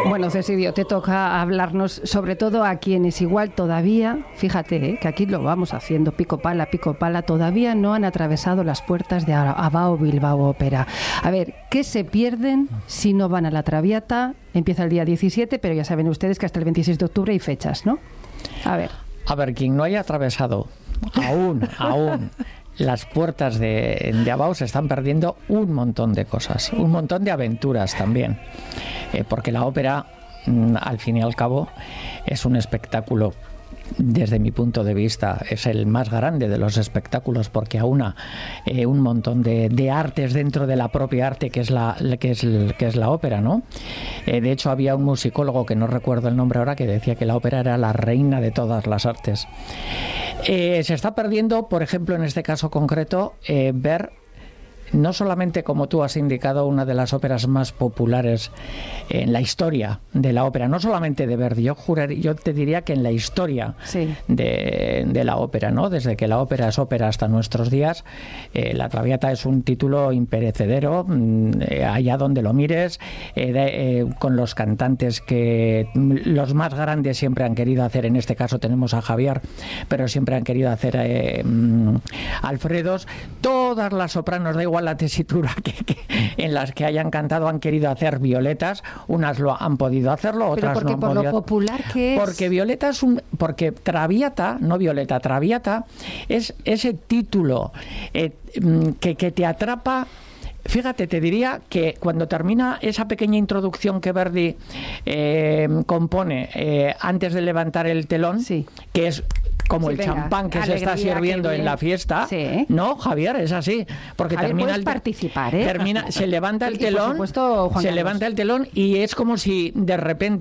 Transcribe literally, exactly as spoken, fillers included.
Bueno, Cecilio, te toca hablarnos sobre todo a quienes igual todavía, fíjate, ¿eh? que aquí lo vamos haciendo, pico pala, pico pala, todavía no han atravesado las puertas de Abao Bilbao Ópera. A ver, ¿qué se pierden si no van a la Traviata? Empieza el día diecisiete, pero ya saben ustedes que hasta el veintiséis de octubre hay fechas, ¿no? A ver. A ver, quien no haya atravesado aún, aún... las puertas de, de Abao se están perdiendo un montón de cosas, un montón de aventuras también, eh, porque la ópera, mm, al fin y al cabo, es un espectáculo. Desde mi punto de vista es el más grande de los espectáculos porque aúna eh, un montón de, de artes dentro de la propia arte que es la, que es, que es la ópera, ¿no? Eh, de hecho había un musicólogo que no recuerdo el nombre ahora que decía que la ópera era la reina de todas las artes. Eh, se está perdiendo, por ejemplo, en este caso concreto, eh, ver no solamente, como tú has indicado, una de las óperas más populares en la historia de la ópera, no solamente de Verdi, yo, juraría, yo te diría que en la historia sí. de, de la ópera, ¿no? Desde que la ópera es ópera hasta nuestros días, eh, la Traviata es un título imperecedero, eh, allá donde lo mires, eh, de, eh, con los cantantes que los más grandes siempre han querido hacer, en este caso tenemos a Javier, pero siempre han querido hacer eh, mm, Alfredos, todas las sopranos, da igual la tesitura que, que, en las que hayan cantado han querido hacer violetas, unas lo han podido hacerlo, otras no han por podido. Lo popular que es. Porque Violeta es un, porque Traviata, no Violeta, Traviata es ese título eh, que, que te atrapa. Fíjate, te diría que cuando termina esa pequeña introducción que Verdi eh, compone eh, antes de levantar el telón, sí. que es como sí, el venga, champán que alegría, se está sirviendo en la fiesta, sí. ¿no, Javier? Es así, porque Javier, termina puedes el participar, ¿eh? termina, se levanta el y, telón, y por supuesto, Juan se Carlos. levanta el telón y es como si de repente